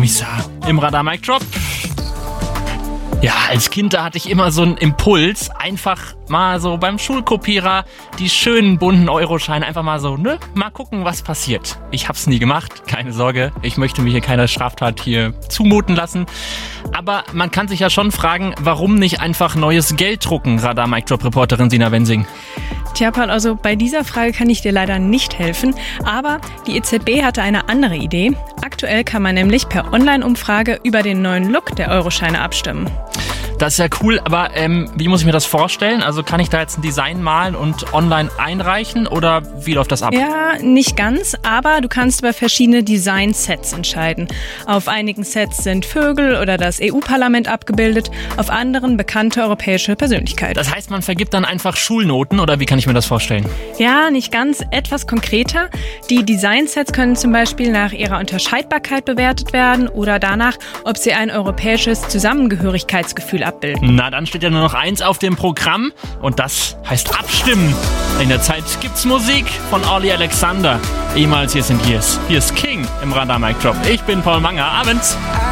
Kommissar im Radar Mic Drop. Ja, als Kind, da hatte ich immer so einen Impuls, einfach mal so beim Schulkopierer die schönen bunten Euroscheine einfach mal so, mal gucken, was passiert. Ich hab's nie gemacht, keine Sorge, ich möchte mir hier keine Straftat hier zumuten lassen. Aber man kann sich ja schon fragen, warum nicht einfach neues Geld drucken, Radar Mic Drop Reporterin Sina Wensing? Tja, Paul, also bei dieser Frage kann ich dir leider nicht helfen, aber die EZB hatte eine andere Idee. Aktuell kann man nämlich per Online-Umfrage über den neuen Look der Euroscheine abstimmen. Das ist ja cool, aber wie muss ich mir das vorstellen? Also kann ich da jetzt ein Design malen und online einreichen oder wie läuft das ab? Ja, nicht ganz, aber du kannst über verschiedene Design-Sets entscheiden. Auf einigen Sets sind Vögel oder das EU-Parlament abgebildet, auf anderen bekannte europäische Persönlichkeiten. Das heißt, man vergibt dann einfach Schulnoten oder wie kann ich mir das vorstellen? Ja, nicht ganz, etwas konkreter. Die Design-Sets können zum Beispiel nach ihrer Unterscheidbarkeit bewertet werden oder danach, ob sie ein europäisches Zusammengehörigkeitsgefühl abbilden. Na, dann steht ja nur noch eins auf dem Programm und das heißt Abstimmen. In der Zeit gibt's Musik von Olly Alexander, ehemals Years and Years. Hier ist King im Radar Mic Drop. Ich bin Paul Manger. Abends.